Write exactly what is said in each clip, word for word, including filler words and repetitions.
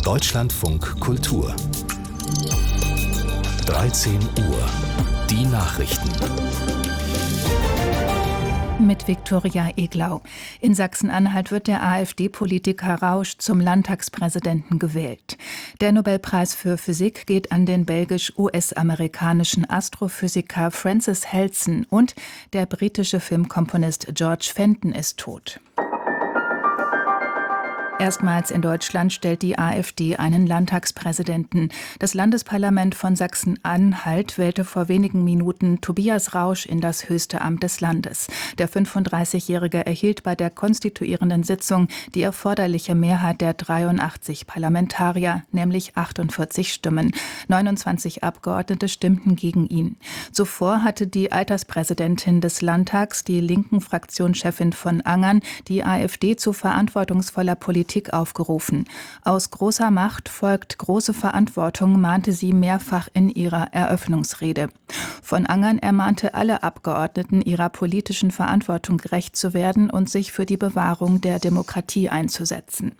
Deutschlandfunk Kultur. dreizehn Uhr. Die Nachrichten. Mit Viktoria Eglau. In Sachsen-Anhalt wird der AfD-Politiker Rausch zum Landtagspräsidenten gewählt. Der Nobelpreis für Physik geht an den belgisch-U S-amerikanischen Astrophysiker Francis Helson und der britische Filmkomponist George Fenton ist tot. Erstmals in Deutschland stellt die AfD einen Landtagspräsidenten. Das Landesparlament von Sachsen-Anhalt wählte vor wenigen Minuten Tobias Rausch in das höchste Amt des Landes. Der fünfunddreißigjährige erhielt bei der konstituierenden Sitzung die erforderliche Mehrheit der dreiundachtzig Parlamentarier, nämlich achtundvierzig Stimmen. neunundzwanzig Abgeordnete stimmten gegen ihn. Zuvor hatte die Alterspräsidentin des Landtags, die linken Fraktionschefin von Angern, die AfD zu verantwortungsvoller Politik aufgerufen. Aus großer Macht folgt große Verantwortung, mahnte sie mehrfach in ihrer Eröffnungsrede. Von Angern ermahnte alle Abgeordneten, ihrer politischen Verantwortung gerecht zu werden und sich für die Bewahrung der Demokratie einzusetzen.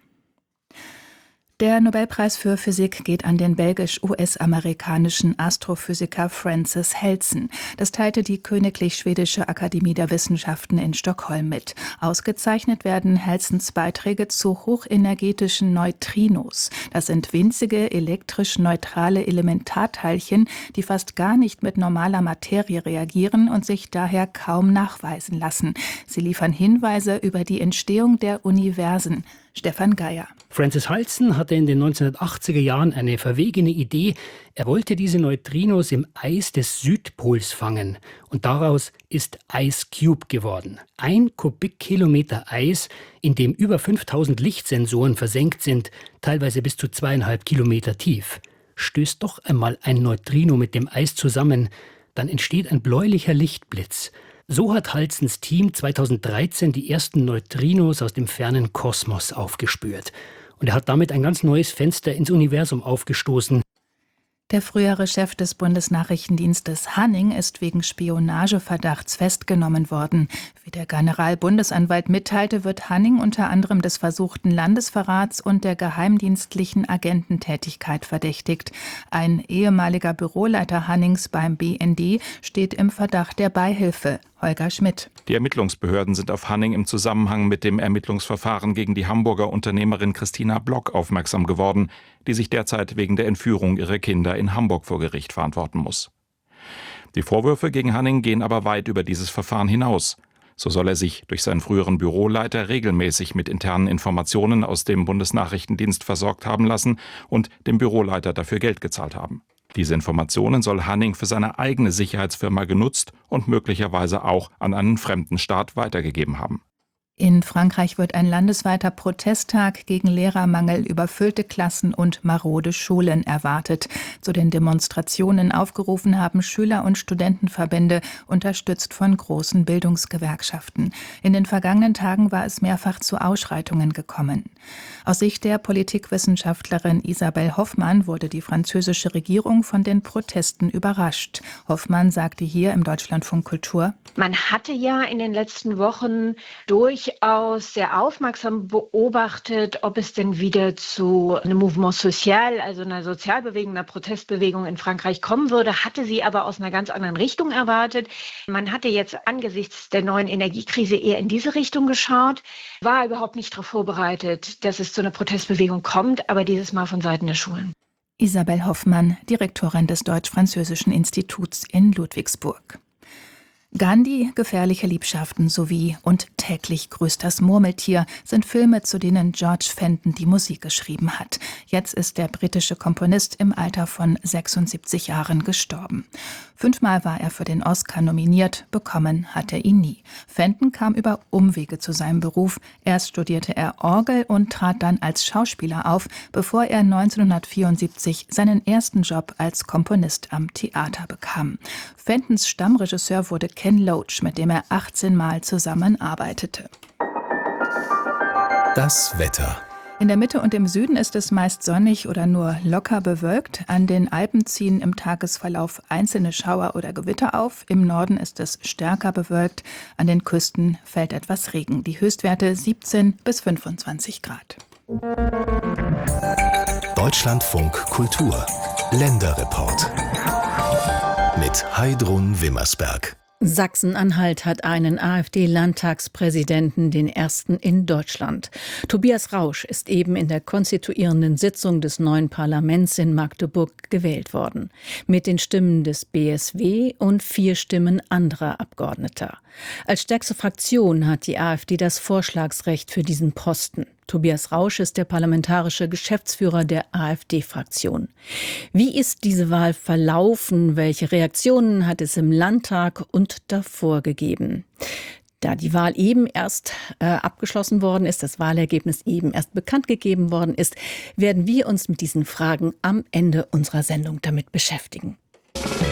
Der Nobelpreis für Physik geht an den belgisch-U S-amerikanischen Astrophysiker Francis Helson. Das teilte die Königlich Schwedische Akademie der Wissenschaften in Stockholm mit. Ausgezeichnet werden Helsons Beiträge zu hochenergetischen Neutrinos. Das sind winzige, elektrisch neutrale Elementarteilchen, die fast gar nicht mit normaler Materie reagieren und sich daher kaum nachweisen lassen. Sie liefern Hinweise über die Entstehung der Universen. Stefan Geier. Francis Helson hatte in den neunzehnhundertachtziger Jahren eine verwegene Idee. Er wollte diese Neutrinos im Eis des Südpols fangen. Und daraus ist Ice Cube geworden. Ein Kubikkilometer Eis, in dem über fünftausend Lichtsensoren versenkt sind, teilweise bis zu zweieinhalb Kilometer tief. Stößt doch einmal ein Neutrino mit dem Eis zusammen, dann entsteht ein bläulicher Lichtblitz. So hat Helsons Team zweitausenddreizehn die ersten Neutrinos aus dem fernen Kosmos aufgespürt. Und er hat damit ein ganz neues Fenster ins Universum aufgestoßen. Der frühere Chef des Bundesnachrichtendienstes Hanning ist wegen Spionageverdachts festgenommen worden. Wie der Generalbundesanwalt mitteilte, wird Hanning unter anderem des versuchten Landesverrats und der geheimdienstlichen Agententätigkeit verdächtigt. Ein ehemaliger Büroleiter Hannings beim B N D steht im Verdacht der Beihilfe. Holger Schmidt. Die Ermittlungsbehörden sind auf Hanning im Zusammenhang mit dem Ermittlungsverfahren gegen die Hamburger Unternehmerin Christina Block aufmerksam geworden, die sich derzeit wegen der Entführung ihrer Kinder in Hamburg vor Gericht verantworten muss. Die Vorwürfe gegen Hanning gehen aber weit über dieses Verfahren hinaus. So soll er sich durch seinen früheren Büroleiter regelmäßig mit internen Informationen aus dem Bundesnachrichtendienst versorgt haben lassen und dem Büroleiter dafür Geld gezahlt haben. Diese Informationen soll Hanning für seine eigene Sicherheitsfirma genutzt und möglicherweise auch an einen fremden Staat weitergegeben haben. In Frankreich wird ein landesweiter Protesttag gegen Lehrermangel, überfüllte Klassen und marode Schulen erwartet. Zu den Demonstrationen aufgerufen haben Schüler- und Studentenverbände, unterstützt von großen Bildungsgewerkschaften. In den vergangenen Tagen war es mehrfach zu Ausschreitungen gekommen. Aus Sicht der Politikwissenschaftlerin Isabelle Hoffmann wurde die französische Regierung von den Protesten überrascht. Hoffmann sagte hier im Deutschlandfunk Kultur: Man hatte ja in den letzten Wochen durchaus sehr aufmerksam beobachtet, ob es denn wieder zu einem Mouvement social, also einer Sozialbewegung, einer Protestbewegung in Frankreich kommen würde, hatte sie aber aus einer ganz anderen Richtung erwartet. Man hatte jetzt angesichts der neuen Energiekrise eher in diese Richtung geschaut, war überhaupt nicht darauf vorbereitet, dass es zu einer Protestbewegung kommt, aber dieses Mal von Seiten der Schulen. Isabelle Hoffmann, Direktorin des Deutsch-Französischen Instituts in Ludwigsburg. Gandhi, gefährliche Liebschaften sowie Und täglich grüßt das Murmeltier sind Filme, zu denen George Fenton die Musik geschrieben hat. Jetzt ist der britische Komponist im Alter von sechsundsiebzig Jahren gestorben. Fünfmal war er für den Oscar nominiert, bekommen hat er ihn nie. Fenton kam über Umwege zu seinem Beruf. Erst studierte er Orgel und trat dann als Schauspieler auf, bevor er neunzehnhundertvierundsiebzig seinen ersten Job als Komponist am Theater bekam. Fentons Stammregisseur wurde Ken Loach, mit dem er achtzehn Mal zusammenarbeitete. Das Wetter. In der Mitte und im Süden ist es meist sonnig oder nur locker bewölkt. An den Alpen ziehen im Tagesverlauf einzelne Schauer oder Gewitter auf. Im Norden ist es stärker bewölkt. An den Küsten fällt etwas Regen. Die Höchstwerte siebzehn bis fünfundzwanzig Grad. Deutschlandfunk Kultur Länderreport mit Heidrun Wimmersberg. Sachsen-Anhalt hat einen AfD-Landtagspräsidenten, den ersten in Deutschland. Tobias Rausch ist eben in der konstituierenden Sitzung des neuen Parlaments in Magdeburg gewählt worden. Mit den Stimmen des B S W und vier Stimmen anderer Abgeordneter. Als stärkste Fraktion hat die AfD das Vorschlagsrecht für diesen Posten. Tobias Rausch ist der parlamentarische Geschäftsführer der AfD-Fraktion. Wie ist diese Wahl verlaufen? Welche Reaktionen hat es im Landtag und davor gegeben? Da die Wahl eben erst äh, abgeschlossen worden ist, das Wahlergebnis eben erst bekannt gegeben worden ist, werden wir uns mit diesen Fragen am Ende unserer Sendung damit beschäftigen.